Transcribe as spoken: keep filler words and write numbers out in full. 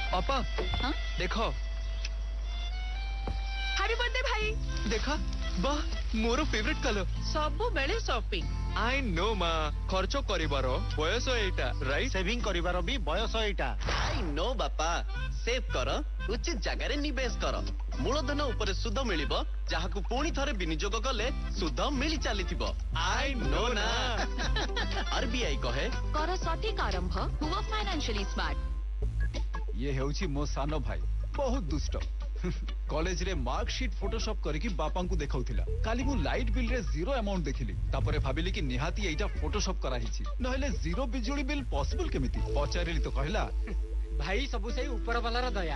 अपा हाँ? देखो हैप्पी बर्थडे भाई। देखा वाह मोर फेवरेट कलर सबु बेले शॉपिंग। आई नो मा खर्च करिवार बयस एटा राइट सेविंग करिवार भी बयस एटा आई नो बापा सेव कर उचित जगह रे निवेश कर मूलधन ऊपर सुध मिलिबो जहाकू पुणी थरे विनियोग कले सुध मिली चलीथिबो आई नो ना आरबीआई कहे कर सठिक आरंभ हुआ फाइनेंशियली स्मार्ट। ये हेउची मो सानो भाई बहुत दुष्ट कॉलेज रे मार्कशीट फोटोशॉप करके बापा को देखाउथिला काली मु लाइट बिल रे जीरो अमाउंट देखिली तापरे भाबिली कि निहाती एटा फोटोशॉप करा हिची नहले जीरो बिजुली बिल पॉसिबल केमिति पचारिली तो कहला भाई सबु सही ऊपर वाला रा दया।